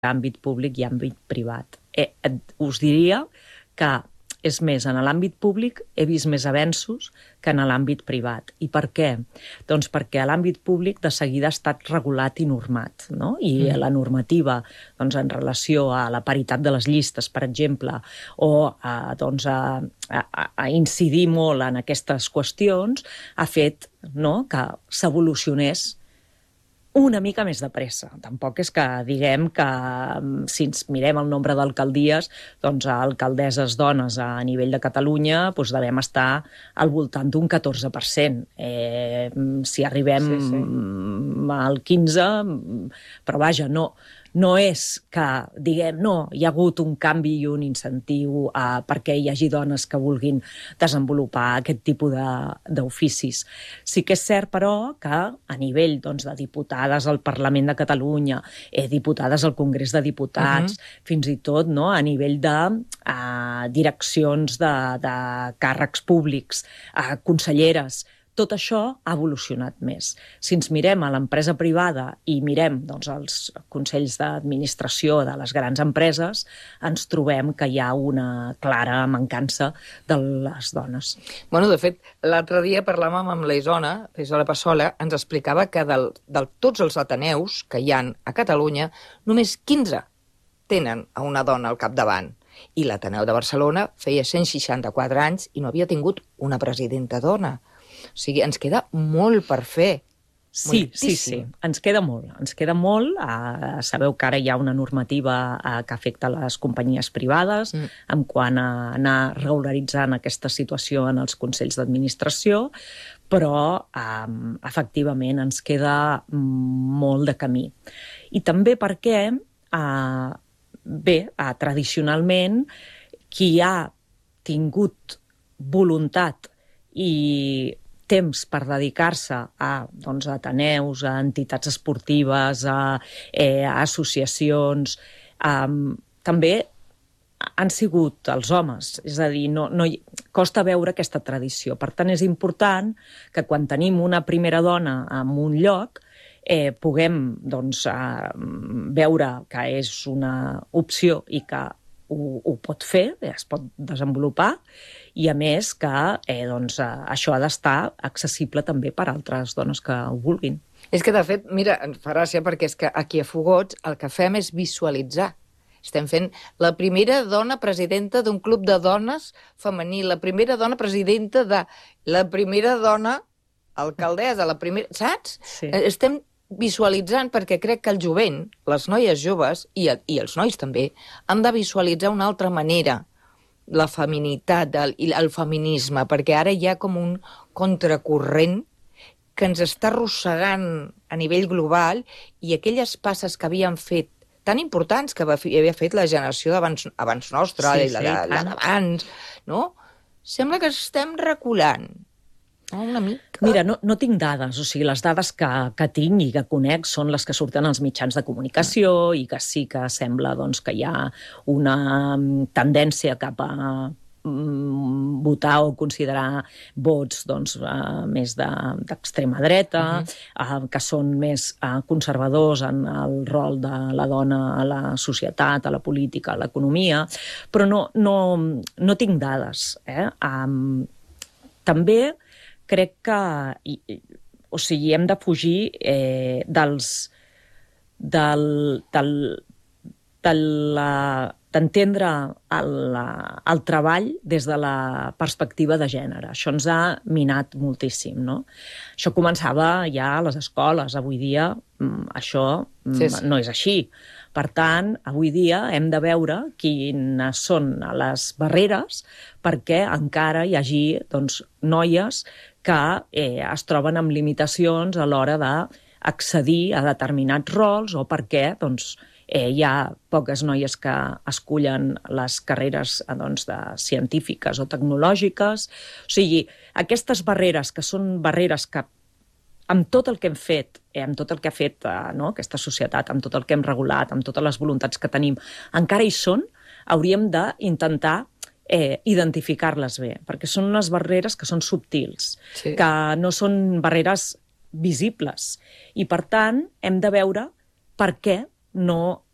àmbit públic i àmbit privat. Us diria que és més, en l'àmbit públic he vist més avenços que en l'àmbit privat. I per què? Doncs perquè l'àmbit públic de seguida ha estat regulat i normat, no? I la normativa doncs, en relació a la paritat de les llistes, per exemple, o doncs, a incidir molt en aquestes qüestions, ha fet, no?, que s'evolucionés una mica més de pressa. Tampoc és que diguem que, si ens mirem el nombre d'alcaldies, doncs alcaldesses dones a nivell de Catalunya doncs devem estar al voltant d'un 14%. Si arribem al 15%, però vaja, no és que diguem, no, hi ha hagut un canvi i un incentiu perquè hi hagi dones que vulguin desenvolupar aquest tipus d'oficis. Sí que és cert, però, que a nivell doncs, de diputades al Parlament de Catalunya, diputades al Congrés de Diputats, fins i tot no, a nivell de direccions de càrrecs públics, conselleres, tot això ha evolucionat més. Si ens mirem a l'empresa privada i mirem doncs, els consells d'administració de les grans empreses, ens trobem que hi ha una clara mancança de les dones. Bueno, de fet, l'altre dia parlàvem amb la Isona Passola, ens explicava que de tots els ateneus que hi ha a Catalunya, només 15 tenen a una dona al capdavant. I l'Ateneu de Barcelona feia 164 anys i no havia tingut una presidenta dona. O sigui, ens queda molt per fer. Sí, ens queda molt. Ens queda molt. Sabeu que ara hi ha una normativa que afecta les companyies privades en quant a anar regularitzant aquesta situació en els consells d'administració, però efectivament ens queda molt de camí. I també perquè, tradicionalment, qui ha tingut voluntat i temps per dedicar-se a ateneus, a entitats esportives, a associacions, també han sigut els homes. És a dir, costa veure aquesta tradició. Per tant, és important que quan tenim una primera dona en un lloc puguem veure que és una opció i que ho pot fer, es pot desenvolupar, i a més que això ha d'estar accessible també per a altres dones que ho vulguin. És que, de fet, mira, em fa gràcia perquè és que aquí a Fogots el que fem és visualitzar. Estem fent la primera dona presidenta d'un club de dones femení, la primera dona presidenta de... la primera dona alcaldessa, la primera... Saps? Sí. Estem visualitzant, perquè crec que el jovent, les noies joves, i els nois també, han de visualitzar una altra manera la feminitat i el feminisme, perquè ara hi ha com un contracorrent que ens està arrossegant a nivell global i aquelles passes que havien fet tan importants que havia fet la generació abans nostra, la d'abans, no? Sembla que estem reculant. Una mica. Mira, no tinc dades, o sigui, les dades que tinc i que conec són les que surten als mitjans de comunicació i que sí que sembla que hi ha una tendència cap a votar o considerar vots més d'extrema dreta, que són més conservadors en el rol de la dona a la societat, a la política, a l'economia, però no tinc dades. També crec que hem de fugir d'entendre el treball des de la perspectiva de gènere. Això ens ha minat moltíssim, no? Això començava ja a les escoles. Avui dia això no és així. Per tant, avui dia hem de veure quines són les barreres perquè encara hi hagi noies que es troben amb limitacions a l'hora d'accedir a determinats rols o perquè hi ha poques noies que escullen les carreres científiques o tecnològiques. O sigui, aquestes barreres que són barreres que amb tot el que hem fet, amb tot el que ha fet aquesta societat, amb tot el que hem regulat, amb totes les voluntats que tenim, encara hi són, hauríem d'intentar identificar-les bé, perquè són unes barreres que són subtils, que no són barreres visibles. I, per tant, hem de veure per què no